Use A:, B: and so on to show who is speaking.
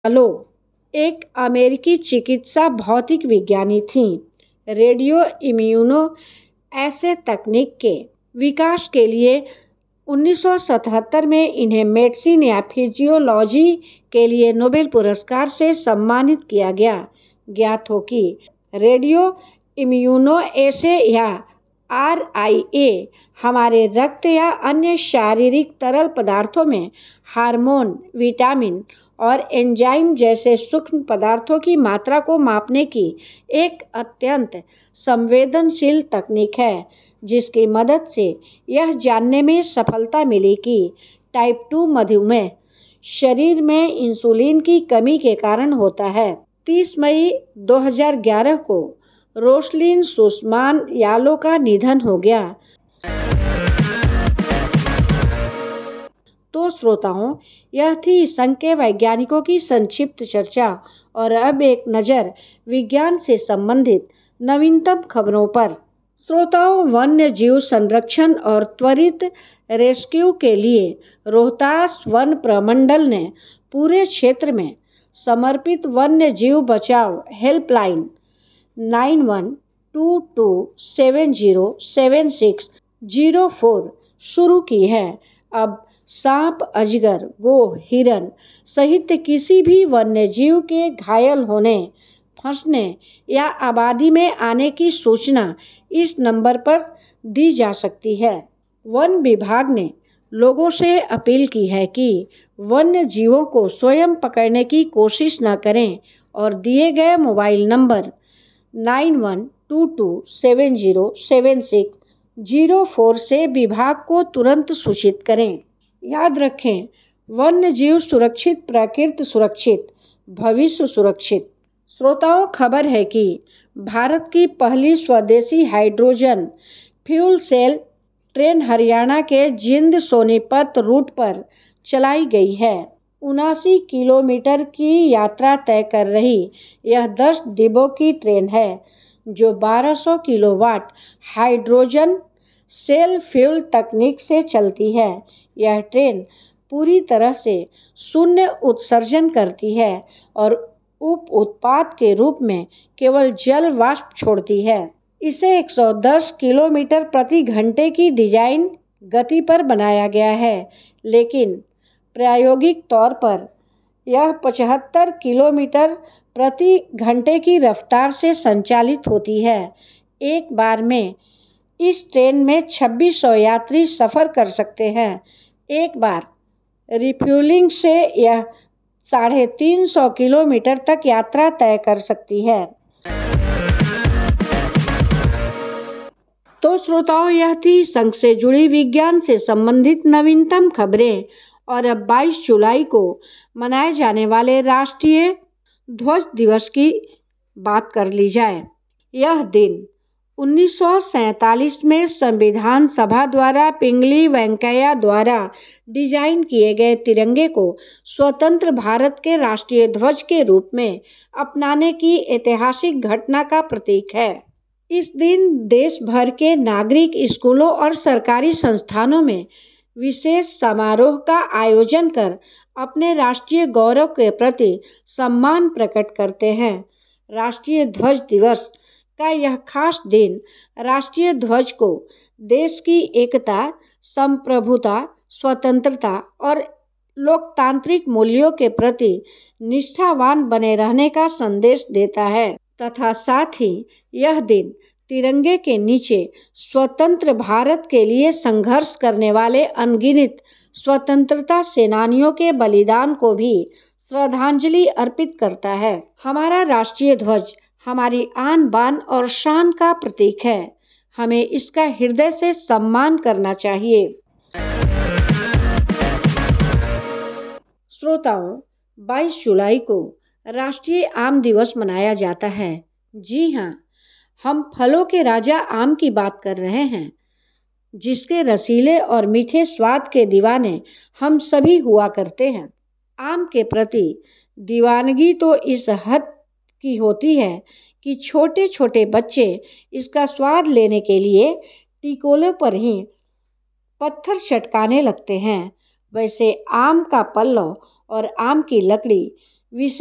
A: Hello, एक अमेरिकी चिकित्सा भौतिक विज्ञानी थीं। रेडियो इम्यूनो ऐसे तकनीक के विकास के लिए 1977 में इन्हें मेडिसिन या फिजियोलॉजी के लिए नोबेल पुरस्कार से सम्मानित किया गया। ज्ञात हो कि रेडियो इम्यूनो ऐसे या RIA हमारे रक्त या अन्य शारीरिक तरल पदार्थों में हार्मोन, विटामिन और एंजाइम जैसे सूक्ष्म पदार्थों की मात्रा को मापने की एक अत्यंत संवेदनशील तकनीक है, जिसकी मदद से यह जानने में सफलता मिली कि टाइप 2 मधुमेह शरीर में इंसुलिन की कमी के कारण होता है। 30 मई 2011 को रोसलिन सुसमान यालो का निधन हो गया। तो श्रोताओं, यह थी संघ के वैज्ञानिकों की संक्षिप्त चर्चा। और अब एक नज़र विज्ञान से संबंधित नवीनतम खबरों पर। श्रोताओं, वन्य जीव संरक्षण और त्वरित रेस्क्यू के लिए रोहतास वन प्रमंडल ने पूरे क्षेत्र में समर्पित वन्य जीव बचाव हेल्पलाइन 9122707604 शुरू की है। अब सांप, अजगर, गोह, हिरन सहित किसी भी वन्य जीव के घायल होने, फंसने या आबादी में आने की सूचना इस नंबर पर दी जा सकती है। वन विभाग ने लोगों से अपील की है कि वन्य जीवों को स्वयं पकड़ने की कोशिश न करें और दिए गए मोबाइल नंबर 9122707604 से विभाग को तुरंत सूचित करें। याद रखें, वन्य जीव सुरक्षित, प्रकृति सुरक्षित, भविष्य सुरक्षित। श्रोताओं, खबर है कि भारत की पहली स्वदेशी hydrogen fuel cell train Haryana के जिंद सोनीपत रूट पर चलाई गई है। 79 किलोमीटर की यात्रा तय कर रही यह 10 डिब्बों की ट्रेन है, जो 1200 किलोवाट हाइड्रोजन सेल फ्यूल तकनीक से चलती है। यह ट्रेन पूरी तरह से शून्य उत्सर्जन करती है और उप उत्पाद के रूप में केवल जल वाष्प छोड़ती है। इसे 110 किलोमीटर प्रति घंटे की डिजाइन गति पर बनाया गया है, लेकिन प्रायोगिक तौर पर यह 75 किलोमीटर प्रति घंटे की रफ्तार से संचालित होती है। एक बार में इस ट्रेन में 2600 यात्री सफ़र कर सकते हैं। एक बार रिफ्यूलिंग से यह 350 किलोमीटर तक यात्रा तय कर सकती है। तो श्रोताओं, यह थी संघ से जुड़ी विज्ञान से संबंधित नवीनतम खबरें। और अब 22 जुलाई को मनाए जाने वाले राष्ट्रीय ध्वज दिवस की बात कर ली जाए। यह दिन 1947 में संविधान सभा द्वारा पिंगली वेंकैया द्वारा डिजाइन किए गए तिरंगे को स्वतंत्र भारत के राष्ट्रीय ध्वज के रूप में अपनाने की ऐतिहासिक घटना का प्रतीक है। इस दिन देश भर के नागरिक स्कूलों और सरकारी संस्थानों में विशेष समारोह का आयोजन कर अपने राष्ट्रीय गौरव के प्रति सम्मान प्रकट करते हैं। राष्ट्रीय ध्वज दिवस का यह खास दिन राष्ट्रीय ध्वज को देश की एकता, संप्रभुता, स्वतंत्रता और लोकतांत्रिक मूल्यों के प्रति निष्ठावान बने रहने का संदेश देता है, तथा साथ ही यह दिन तिरंगे के नीचे स्वतंत्र भारत के लिए संघर्ष करने वाले अनगिनत स्वतंत्रता सेनानियों के बलिदान को भी श्रद्धांजलि अर्पित करता है। हमारा राष्ट्रीय ध्वज हमारी आन बान और शान का प्रतीक है। हमें इसका हृदय से सम्मान करना चाहिए। श्रोताओं, 22 जुलाई को राष्ट्रीय आम दिवस मनाया जाता है। जी हाँ, हम फलों के राजा आम की बात कर रहे हैं, जिसके रसीले और मीठे स्वाद के दीवाने हम सभी हुआ करते हैं। आम के प्रति दीवानगी तो इस हद की होती है कि छोटे छोटे बच्चे इसका स्वाद लेने के लिए टिकोलों पर ही पत्थर चटकाने लगते हैं। वैसे आम का पल्लव और आम की लकड़ी विशेष